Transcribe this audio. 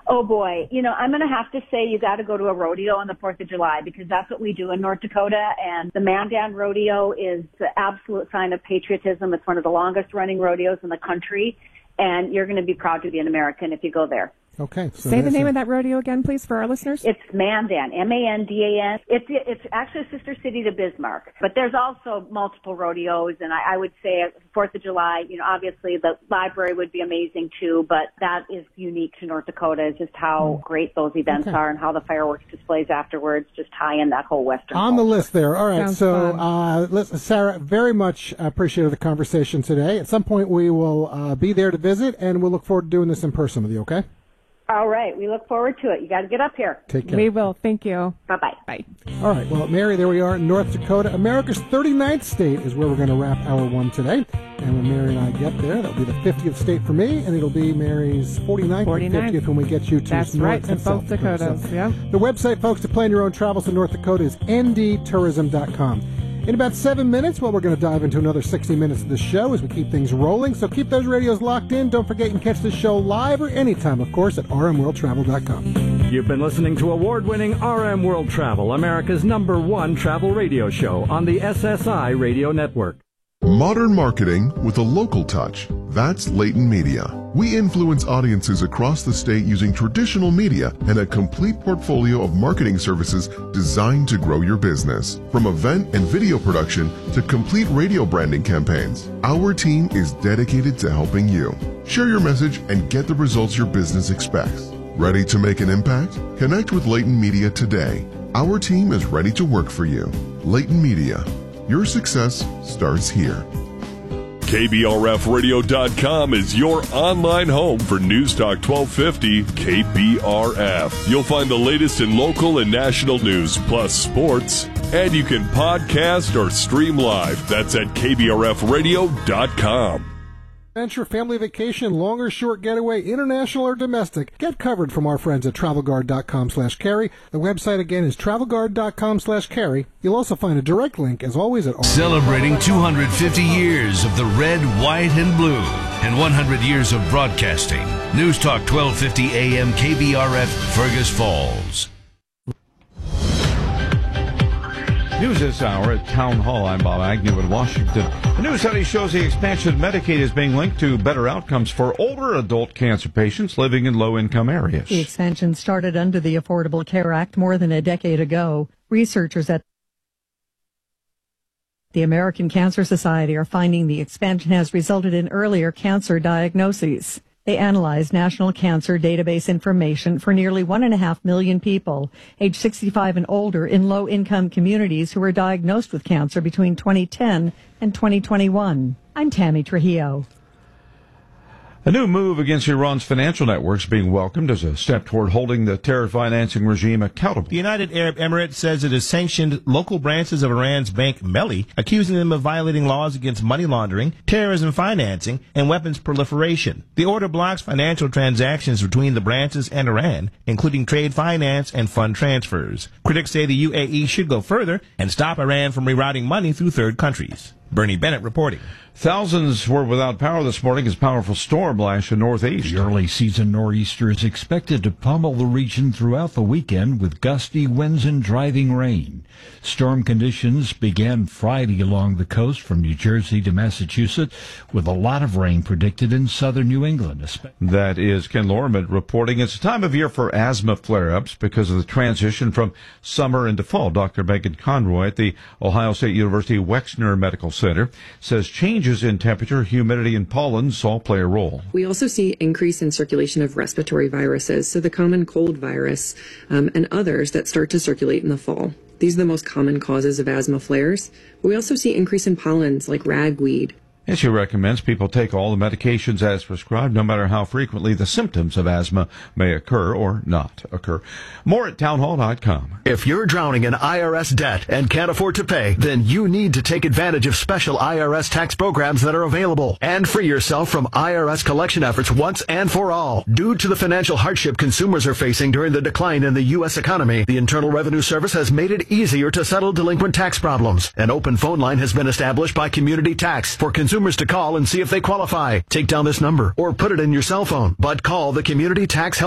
Oh, boy. I'm going to have to say you got to go to a rodeo on the 4th of July because that's what we do in North Dakota. And the Mandan Rodeo is the absolute sign of patriotism. It's one of the longest running rodeos in the country. And you're going to be proud to be an American if you go there. Okay. So say the name of that rodeo again, please, for our listeners. It's Mandan, M-A-N-D-A-N. It's actually a sister city to Bismarck. But there's also multiple rodeos, and I would say 4th of July, obviously the library would be amazing too, but that is unique to North Dakota is just how great those events are and how the fireworks displays afterwards just tie in that whole Western on culture. the list there. All right. Sounds So, listen, Sarah, very much appreciated the conversation today. At some point, we will be there to visit, and we'll look forward to doing this in person with you, okay? All right. We look forward to it. You got to get up here. Take care. We will. Thank you. Bye-bye. Bye. All right. Well, Mary, there we are in North Dakota. America's 39th state is where we're going to wrap hour one today. And when Mary and I get there, that'll be the 50th state for me, and it'll be Mary's 49th and 50th when we get you to That's North right, and to South both Dakotas. Dakota. Yeah. The website, folks, to plan your own travels to North Dakota is ndtourism.com. In about 7 minutes, we're going to dive into another 60 minutes of the show as we keep things rolling. So keep those radios locked in. Don't forget you can catch the show live or anytime, of course, at rmworldtravel.com. You've been listening to award-winning RM World Travel, America's #1 travel radio show on the SSI Radio Network. Modern marketing with a local touch. That's Leighton Media. We influence audiences across the state using traditional media and a complete portfolio of marketing services designed to grow your business. From event and video production to complete radio branding campaigns, our team is dedicated to helping you. Share your message and get the results your business expects. Ready to make an impact? Connect with Leighton Media today. Our team is ready to work for you. Leighton Media. Your success starts here. KBRFradio.com is your online home for News Talk 1250 KBRF. You'll find the latest in local and national news, plus sports. And you can podcast or stream live. That's at KBRFradio.com. Adventure, family vacation, long or short getaway, international or domestic. Get covered from our friends at TravelGuard.com/carry. The website again is TravelGuard.com/carry. You'll also find a direct link, as always, at celebrating 250 years of the red, white, and blue, and 100 years of broadcasting. News Talk 1250 AM KBRF, Fergus Falls. News this hour at Town Hall. I'm Bob Agnew in Washington. A new study shows the expansion of Medicaid is being linked to better outcomes for older adult cancer patients living in low-income areas. The expansion started under the Affordable Care Act more than a decade ago. Researchers at the American Cancer Society are finding the expansion has resulted in earlier cancer diagnoses. They analyzed national cancer database information for nearly 1.5 million people, age 65 and older, in low-income communities who were diagnosed with cancer between 2010 and 2021. I'm Tammy Trujillo. A new move against Iran's financial networks being welcomed as a step toward holding the terror financing regime accountable. The United Arab Emirates says it has sanctioned local branches of Iran's bank Melli, accusing them of violating laws against money laundering, terrorism financing, and weapons proliferation. The order blocks financial transactions between the branches and Iran, including trade finance and fund transfers. Critics say the UAE should go further and stop Iran from rerouting money through third countries. Bernie Bennett reporting. Thousands were without power this morning as powerful storm lashed the northeast. The early season nor'easter is expected to pummel the region throughout the weekend with gusty winds and driving rain. Storm conditions began Friday along the coast from New Jersey to Massachusetts, with a lot of rain predicted in southern New England. That is Ken Lorman reporting. It's a time of year for asthma flare-ups because of the transition from summer into fall. Dr. Megan Conroy at the Ohio State University Wexner Medical Center says changes in temperature, humidity, and pollens all play a role. We also see increase in circulation of respiratory viruses, so the common cold virus and others that start to circulate in the fall. These are the most common causes of asthma flares. We also see increase in pollens like ragweed. And she recommends people take all the medications as prescribed, no matter how frequently the symptoms of asthma may occur or not occur. More at townhall.com. If you're drowning in IRS debt and can't afford to pay, then you need to take advantage of special IRS tax programs that are available and free yourself from IRS collection efforts once and for all. Due to the financial hardship consumers are facing during the decline in the U.S. economy, the Internal Revenue Service has made it easier to settle delinquent tax problems. An open phone line has been established by Community Tax for consumers to call and see if they qualify. Take down this number or put it in your cell phone, but call the Community Tax Help